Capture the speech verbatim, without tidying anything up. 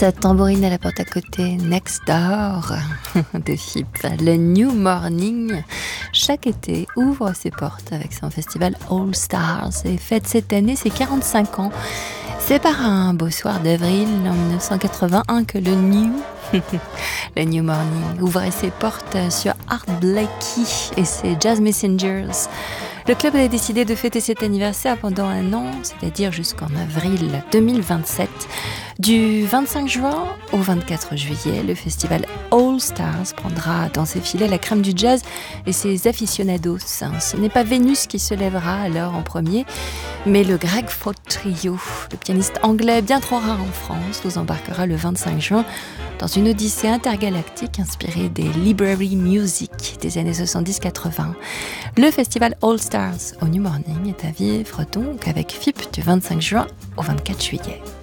Sa tambourine à la porte à côté, Next Door de Fip. Le New Morning, chaque été, ouvre ses portes avec son festival All Stars et fête cette année ses quarante-cinq ans. C'est par un beau soir d'avril en dix-neuf cent quatre-vingt-un que le New, le New Morning ouvrait ses portes sur Art Blakey et ses Jazz Messengers. Le club a décidé de fêter cet anniversaire pendant un an, c'est-à-dire jusqu'en avril deux mille vingt-sept. Du vingt-cinq juin au vingt-quatre juillet, le festival All Stars prendra dans ses filets la crème du jazz et ses aficionados. Ce n'est pas Vénus qui se lèvera alors en premier, mais le Greg Ford Trio. Le pianiste anglais, bien trop rare en France, vous embarquera le vingt-cinq juin dans une odyssée intergalactique inspirée des library music des années soixante-dix quatre-vingts. Le festival All Stars au New Morning est à vivre donc avec F I P du vingt-cinq juin au vingt-quatre juillet.